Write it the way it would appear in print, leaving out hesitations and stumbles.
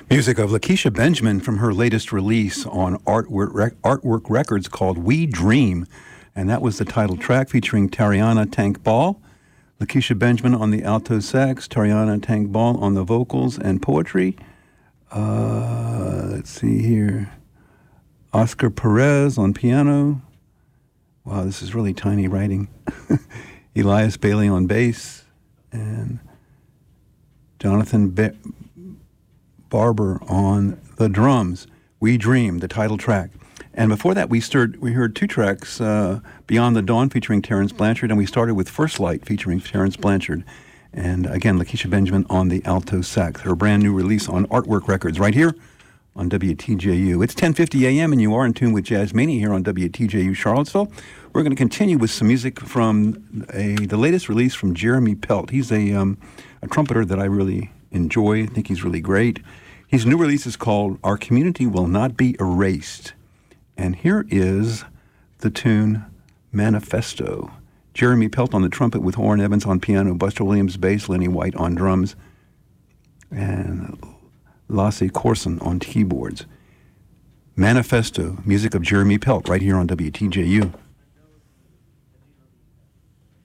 Music of Lakeisha Benjamin from her latest release on Artwork Records called We Dream. And that was the title track featuring Tariana Tank Ball. Lakeisha Benjamin on the alto sax, Tariana Tank Ball on the vocals and poetry. Let's see here. Oscar Perez on piano. Wow, this is really tiny writing. Elias Bailey on bass. And Jonathan Barber on the drums. We Dream, the title track. And before that, we heard two tracks, Beyond the Dawn featuring Terence Blanchard, and we started with First Light featuring Terence Blanchard. And again, Lakeisha Benjamin on the alto sax, her brand new release on Artwork Records right here on WTJU. It's 10:50 a.m. and you are in tune with Jazzmania here on WTJU Charlottesville. We're going to continue with some music from the latest release from Jeremy Pelt. He's a trumpeter that I really enjoy. I think he's really great. His new release is called Our Community Will Not Be Erased. And here is the tune Manifesto. Jeremy Pelt on the trumpet with Warren Evans on piano, Buster Williams bass, Lenny White on drums, and Lasse Corson on keyboards. Manifesto, music of Jeremy Pelt, right here on WTJU.